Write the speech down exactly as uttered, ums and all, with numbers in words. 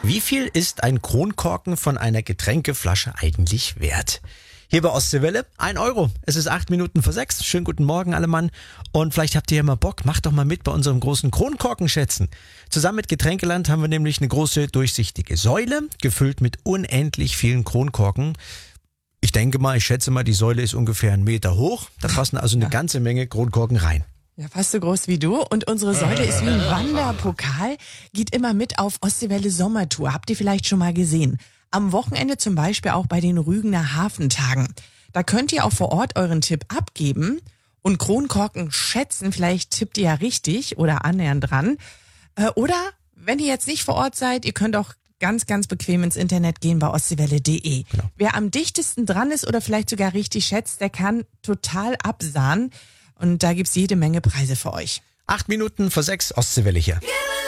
Wie viel ist ein Kronkorken von einer Getränkeflasche eigentlich wert? Hier bei Ostseewelle, ein Euro. Es ist acht Minuten vor sechs. Schönen guten Morgen alle Mann. Und vielleicht habt ihr ja mal Bock, macht doch mal mit bei unserem großen Kronkorkenschätzen. Zusammen mit Getränkeland haben wir nämlich eine große durchsichtige Säule, gefüllt mit unendlich vielen Kronkorken. Ich denke mal, ich schätze mal, die Säule ist ungefähr einen Meter hoch. Da passen also eine ja. ganze Menge Kronkorken rein. Ja, fast so groß wie du. Und unsere Säule ist wie ein Wanderpokal, geht immer mit auf Ostseewelle Sommertour. Habt ihr vielleicht schon mal gesehen? Am Wochenende zum Beispiel auch bei den Rügener Hafentagen. Da könnt ihr auch vor Ort euren Tipp abgeben und Kronkorken schätzen. Vielleicht tippt ihr ja richtig oder annähernd dran. Oder wenn ihr jetzt nicht vor Ort seid, ihr könnt auch ganz, ganz bequem ins Internet gehen bei ostseewelle punkt de. Genau. Wer am dichtesten dran ist oder vielleicht sogar richtig schätzt, der kann total absahnen. Und da gibt's jede Menge Preise für euch. Acht Minuten vor sechs, Ostseewelle hier.